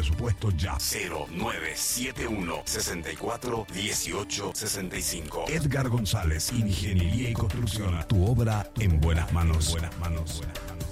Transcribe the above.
presupuesto ya. 0971-641865. Edgar González, Ingeniería y Construcción. Tu obra en buenas manos. Buenas manos. Buenas manos.